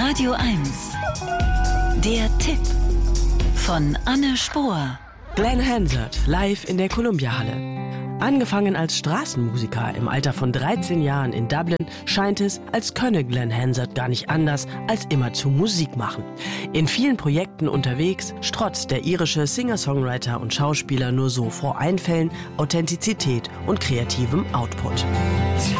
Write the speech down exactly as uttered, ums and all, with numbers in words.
Radio eins. Der Tipp von Anne Spohr. Glen Hansard live in der Columbia-Halle. Angefangen als Straßenmusiker im Alter von dreizehn Jahren in Dublin, scheint es, als könne Glen Hansard gar nicht anders, als immer zu Musik machen. In vielen Projekten unterwegs strotzt der irische Singer-Songwriter und Schauspieler nur so vor Einfällen, Authentizität und kreativem Output.